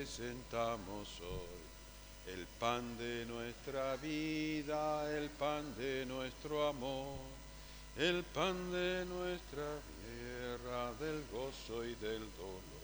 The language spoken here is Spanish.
presentamos hoy, el pan de nuestra vida, el pan de nuestro amor, el pan de nuestra tierra, del gozo y del dolor.